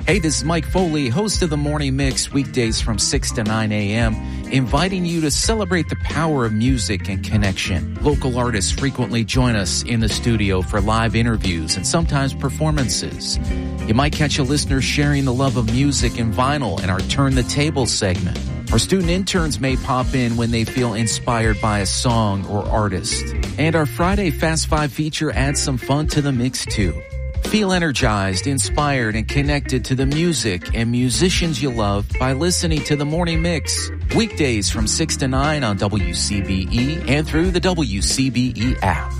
Hey, this is Mike Foley, host of the Morning Mix, weekdays from 6 to 9 a.m., inviting you to celebrate the power of music and connection. Local artists frequently join us in the studio for live interviews and sometimes performances. You might catch a listener sharing the love of music and vinyl in our Turn the Table segment. Our student interns may pop in when they feel inspired by a song or artist. And our Friday Fast Five feature adds some fun to the mix too. Feel energized, inspired, and connected to the music and musicians you love by listening to The Morning Mix. Weekdays from 6 to 9 on WCBE and through the WCBE app.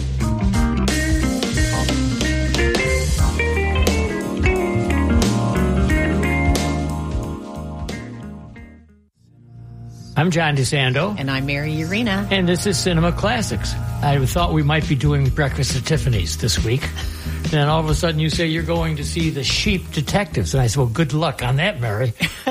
I'm John DeSando. And I'm Mary Urena. And this is Cinema Classics. I thought we might be doing Breakfast at Tiffany's this week. Then all of a sudden you say you're going to see The Sheep Detectives. And I said, well, good luck on that, Mary.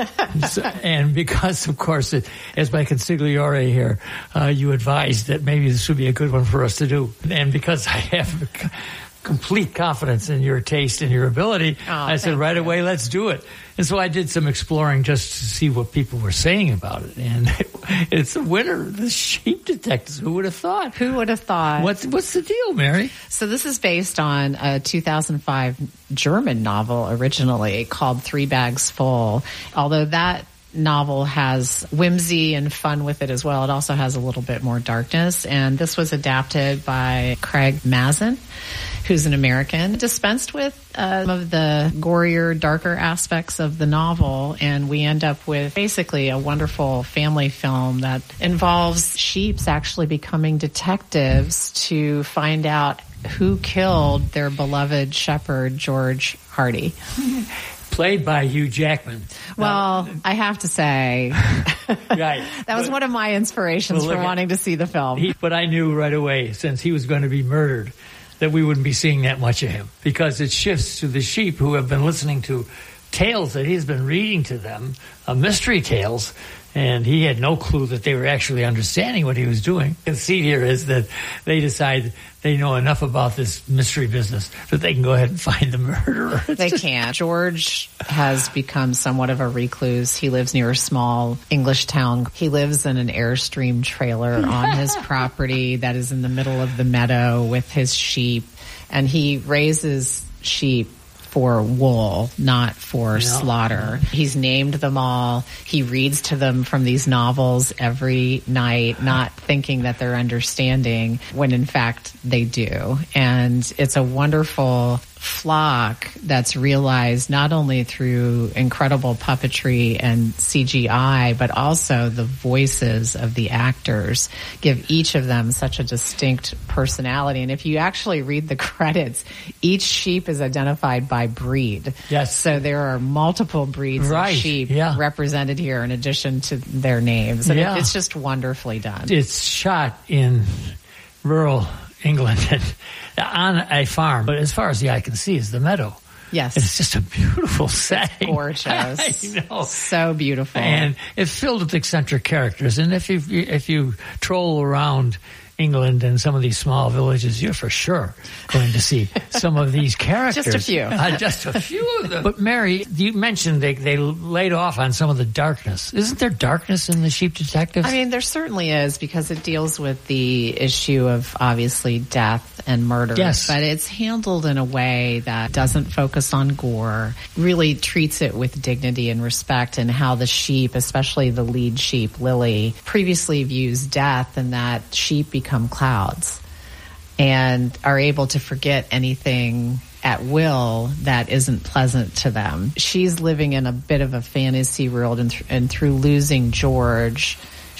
And because, of course, as my consigliere here, you advised that maybe this would be a good one for us to do. And because I have complete confidence in your taste and your ability, I said right away, let's do it. And so I did some exploring just to see what people were saying about it. And it's a winner, The Sheep Detectives. Who would have thought? Who would have thought? What's the deal, Mary? So this is based on a 2005 German novel originally called Three Bags Full. Although that novel has whimsy and fun with it as well, it also has a little bit more darkness. And this was adapted by Craig Mazin, who's an American, dispensed with some of the gorier, darker aspects of the novel, and we end up with basically a wonderful family film that involves sheeps actually becoming detectives to find out who killed their beloved shepherd, George Hardy. Played by Hugh Jackman. Well, I have to say, right. That was one of my inspirations for wanting to see the film. But I knew right away, since he was going to be murdered, that we wouldn't be seeing that much of him, because it shifts to the sheep who have been listening to tales that he's been reading to them, mystery tales, and he had no clue that they were actually understanding what he was doing. The see here is that they decide they know enough about this mystery business that they can go ahead and find the murderer. They can't. George has become somewhat of a recluse. He lives near a small English town. He lives in an Airstream trailer on his property that is in the middle of the meadow with his sheep, and he raises sheep for wool, not for slaughter. He's named them all. He reads to them from these novels every night, not thinking that they're understanding when in fact they do. And it's a wonderful flock that's realized not only through incredible puppetry and CGI, but also the voices of the actors give each of them such a distinct personality. And if you actually read the credits, each sheep is identified by breed. Yes. So there are multiple breeds of sheep represented here in addition to their names. And it's just wonderfully done. It's shot in rural England on a farm, but as far as the eye can see is the meadow. Yes. It's just a beautiful setting. Gorgeous. I know. So beautiful. And it's filled with eccentric characters. And if you troll around England and some of these small villages, you're for sure going to see some of these characters. Just a few. Just a few of them. But Mary, you mentioned they laid off on some of the darkness. Isn't there darkness in The Sheep Detectives? I mean, there certainly is, because it deals with the issue of obviously death and murder. Yes. But it's handled in a way that doesn't focus on gore, really treats it with dignity and respect, and how the sheep, especially the lead sheep, Lily, previously views death, and that sheep become clouds and are able to forget anything at will that isn't pleasant to them. She's living in a bit of a fantasy world, and through losing George,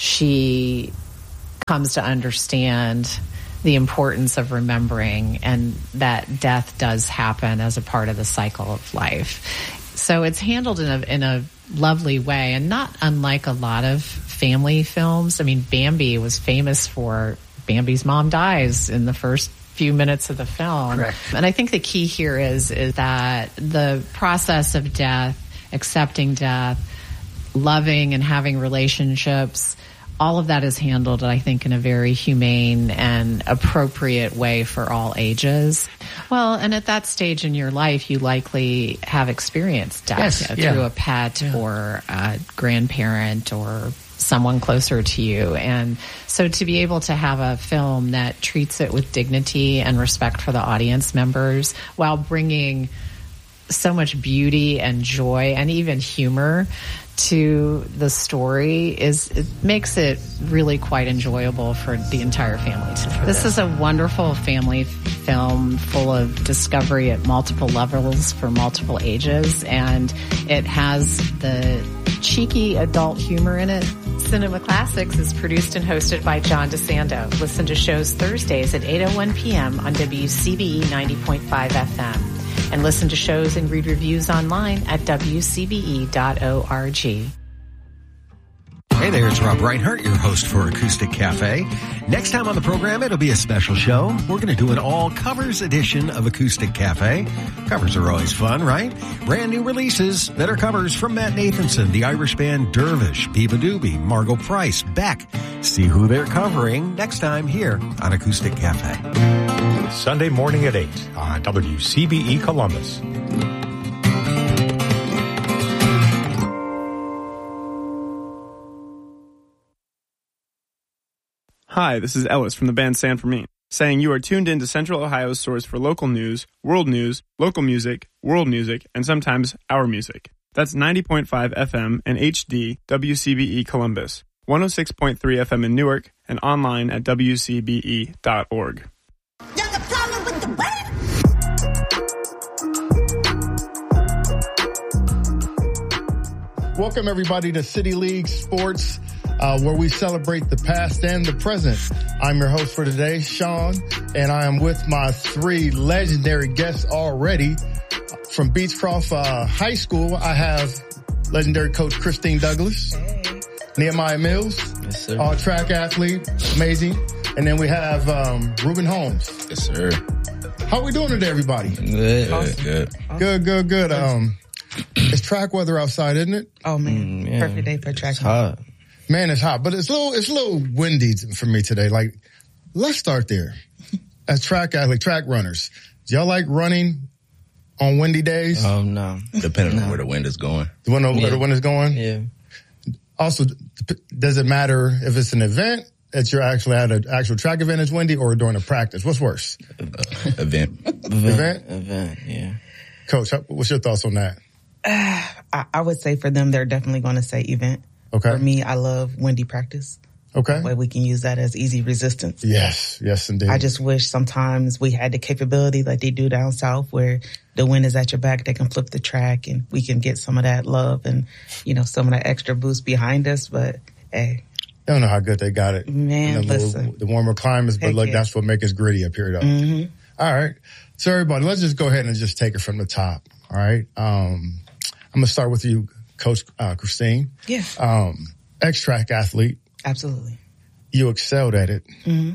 she comes to understand the importance of remembering, and that death does happen as a part of the cycle of life. So it's handled in a lovely way, and not unlike a lot of family films. I mean, Bambi was famous for Bambi's mom dies in the first few minutes of the film. Correct. And I think the key here is that the process of death, accepting death, loving and having relationships all of that is handled, I think, in a very humane and appropriate way for all ages. Well, and at that stage in your life, you likely have experienced death through a pet or a grandparent or someone closer to you. And so to be able to have a film that treats it with dignity and respect for the audience members while bringing so much beauty and joy and even humor to the story it makes it really quite enjoyable for the entire family. This is a wonderful family film full of discovery at multiple levels for multiple ages, and it has the cheeky adult humor in it. Cinema Classics is produced and hosted by John DeSando. Listen to shows Thursdays at 8:01 p.m. on WCBE 90.5 FM. And listen to shows and read reviews online at WCBE.org. Hey there, it's Rob Reinhardt, your host for Acoustic Cafe. Next time on the program, it'll be a special show. We're going to do an all-covers edition of Acoustic Cafe. Covers are always fun, right? Brand new releases, better covers from Matt Nathanson, the Irish band Dervish, Biba Doobie, Margot Price, Beck. See who they're covering next time here on Acoustic Cafe. Sunday morning at 8 on WCBE Columbus. Hi, this is Ellis from the band San Fermin, saying you are tuned in to Central Ohio's source for local news, local music, world music, and sometimes our music. That's 90.5 FM and HD WCBE Columbus, 106.3 FM in Newark, and online at WCBE.org. Welcome, everybody, to City League Sports, where we celebrate the past and the present. I'm your host for today, Sean, and I am with my three legendary guests already. From Beechcroft High School, I have legendary coach Christine Douglas, Nehemiah Mills, yes, sir. All-track athlete, amazing. And then we have Ruben Holmes. Yes, sir. How are we doing today, everybody? Good. Awesome. Good. It's track weather outside, isn't it? Oh man, yeah. Perfect day for track. It's hot. Man, it's hot, but it's a little windy for me today. Like, let's start there. As track runners, do y'all like running on windy days? No. Depending on where the wind is going. You want to know where the wind is going? Yeah. Also, does it matter if it's an event that you're actually at an actual track event is windy or during a practice? What's worse? Event. Event, yeah. Coach, what's your thoughts on that? I would say for them, they're definitely going to say event. Okay. For me, I love windy practice. Okay. That way we can use that as easy resistance. Yes, indeed. I just wish sometimes we had the capability like they do down south where the wind is at your back, they can flip the track and we can get some of that love and, some of that extra boost behind us. But, hey. I don't know how good they got it. Man, listen. The warmer climates, but look, that's what makes us gritty up here, though. Mm-hmm. All right. So, everybody, let's just go ahead and just take it from the top. All right. I'm going to start with you, Coach Christine. Yeah. Ex-track athlete. Absolutely. You excelled at it. Mm-hmm.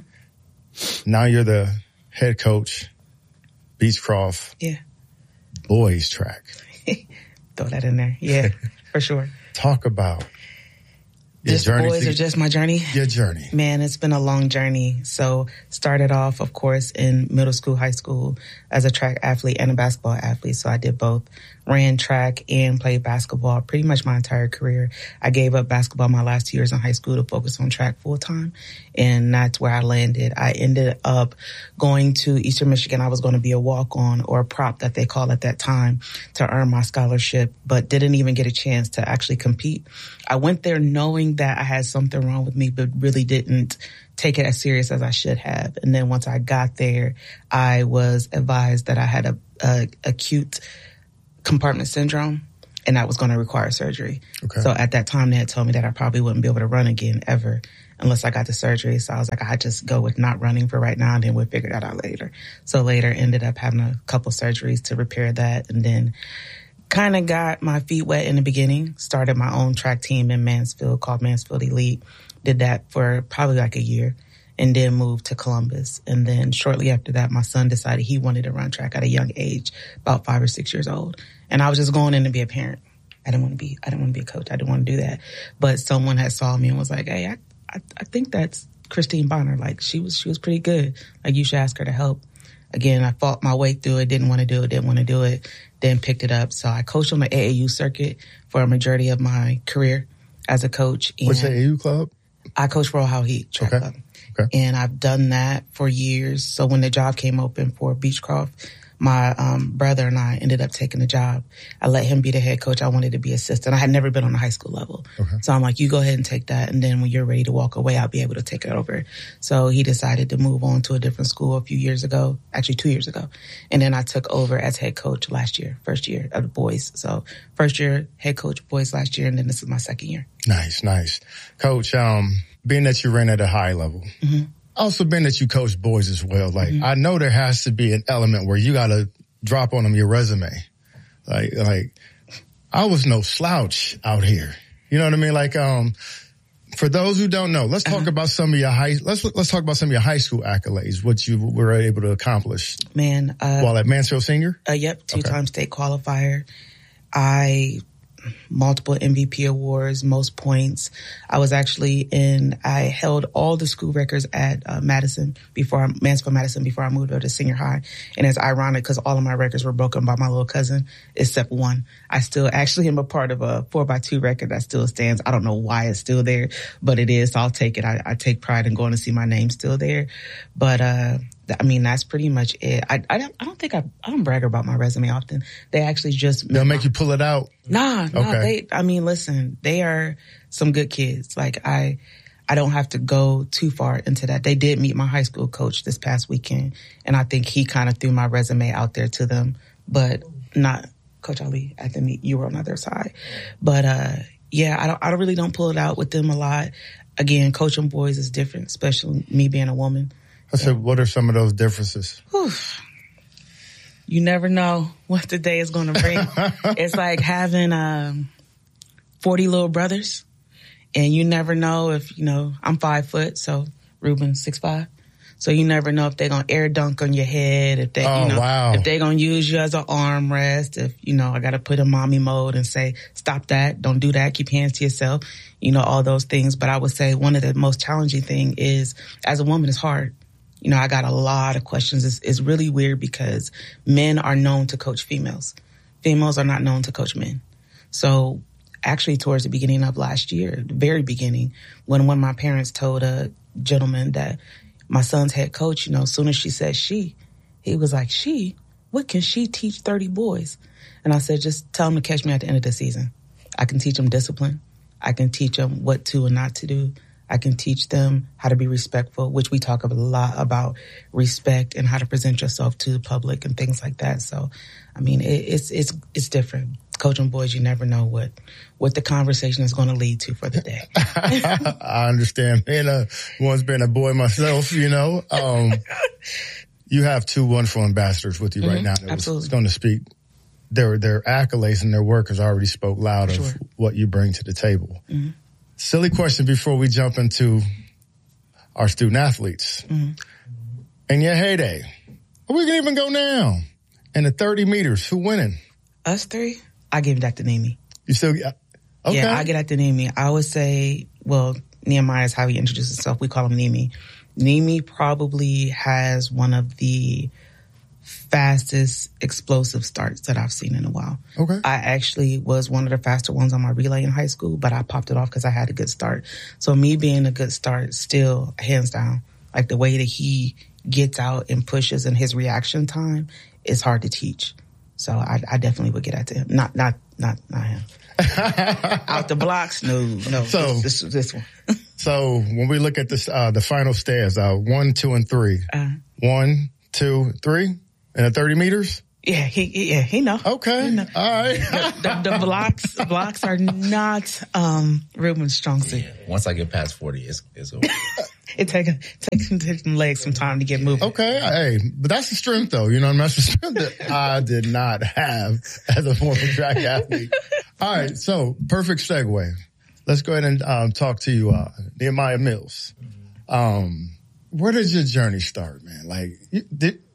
Now you're the head coach, Beechcroft. Yeah. Boys track. Throw that in there. Yeah, for sure. Talk about your just journey. Boys or just my journey? Your journey. Man, it's been a long journey. So started off, of course, in middle school, high school as a track athlete and a basketball athlete. So I did both. Ran track and played basketball pretty much my entire career. I gave up basketball my last 2 years in high school to focus on track full time. And that's where I landed. I ended up going to Eastern Michigan. I was going to be a walk-on or a prop that they call at that time to earn my scholarship, but didn't even get a chance to actually compete. I went there knowing that I had something wrong with me, but really didn't take it as serious as I should have. And then once I got there, I was advised that I had a acute compartment syndrome and that was going to require surgery. Okay. So at that time, they had told me that I probably wouldn't be able to run again ever unless I got the surgery. So I was like, I just go with not running for right now and then we'll figure that out later. So later ended up having a couple surgeries to repair that and then kind of got my feet wet in the beginning, started my own track team in Mansfield called Mansfield Elite. Did that for probably like a year and then moved to Columbus. And then shortly after that, my son decided he wanted to run track at a young age, about 5 or 6 years old. And I was just going in to be a parent. I didn't want to be a coach. I didn't want to do that. But someone had saw me and was like, hey, I think that's Christine Bonner. Like she was pretty good. Like you should ask her to help. Again, I fought my way through it, didn't want to do it, then picked it up. So I coached on the AAU circuit for a majority of my career as a coach. What's the AAU club? I coach Royal Howe Heat Track Club. Okay. And I've done that for years. So when the job came open for Beechcroft, my brother and I ended up taking the job. I let him be the head coach. I wanted to be assistant. I had never been on a high school level. Okay. So I'm like, you go ahead and take that. And then when you're ready to walk away, I'll be able to take it over. So he decided to move on to a different school a few years ago, actually 2 years ago. And then I took over as head coach last year, first year of the boys. So first year head coach boys last year. And then this is my second year. Nice. Coach, being that you ran at a high level, also being that you coach boys as well, like I know there has to be an element where you got to drop on them your resume. Like I was no slouch out here. You know what I mean? Like, for those who don't know, let's talk about some of your let's talk about some of your high school accolades, what you were able to accomplish. Man, while at Mansfield Senior? Yep, two-time state qualifier. Multiple MVP awards, most points. I held all the school records at Mansfield Madison before I moved over to senior high. And it's ironic because all of my records were broken by my little cousin, except one. I still actually am a part of a 4x2 record that still stands. I don't know why it's still there, but it is. So I'll take it. I take pride in going to see my name still there. But, that's pretty much it. I don't brag about my resume often. They actually they'll make you pull it out. No, listen, they are some good kids. Like I don't have to go too far into that. They did meet my high school coach this past weekend, and I think he kind of threw my resume out there to them, but not Coach Ali at the meet. You were on the other side. But, I really don't pull it out with them a lot. Again, coaching boys is different, especially me being a woman. I said, what are some of those differences? You never know what the day is going to bring. It's like having 40 little brothers, and you never know if, I'm 5 foot, so Ruben's 6'5". So you never know if they're going to air dunk on your head, if they, if they're going to use you as an armrest, if, I got to put in mommy mode and say, stop that, don't do that, keep hands to yourself, all those things. But I would say one of the most challenging thing is, as a woman, it's hard. I got a lot of questions. It's really weird because men are known to coach females. Females are not known to coach men. So actually towards the beginning of last year, the very beginning, when one of my parents told a gentleman that my son's head coach, as soon as she said he was like, what can she teach 30 boys? And I said, just tell them to catch me at the end of the season. I can teach them discipline. I can teach them what to and not to do. I can teach them how to be respectful, which we talk a lot about respect and how to present yourself to the public and things like that. So, it's different. Coaching boys, you never know what the conversation is going to lead to for the day. I understand. Once been a boy myself, you have two wonderful ambassadors with you right now. Absolutely. Going to speak. Their accolades and their work has already spoke loud of what you bring to the table. Mm-hmm. Silly question before we jump into our student athletes. Mm-hmm. In your heyday, we can even go now. In the 30 meters, who winning? Us three? I give that to Nimi. You still okay? Yeah, I give that to Nimi. I would say, Nehemiah is how he introduced himself. We call him Nimi. Nimi probably has one of the fastest explosive starts that I've seen in a while. Okay. I actually was one of the faster ones on my relay in high school, but I popped it off because I had a good start. So me being a good start, still hands down, like the way that he gets out and pushes and his reaction time is hard to teach. So I definitely would get that to him. Not him. Out the blocks? No. So this one. So when we look at this, the final stairs, 1, 2, and 3. 1, 2, 3. And at 30 meters? Yeah, he know. Okay. He know. All right. The blocks are not Ruben's strong suit. Yeah. Once I get past 40, it's over. It takes them legs some time to get moving. Okay. Hey, but that's the strength though. That's the strength that I did not have as a former track athlete. All right. So perfect segue. Let's go ahead and talk to you, Nehemiah Mills. Where did your journey start, man? Like,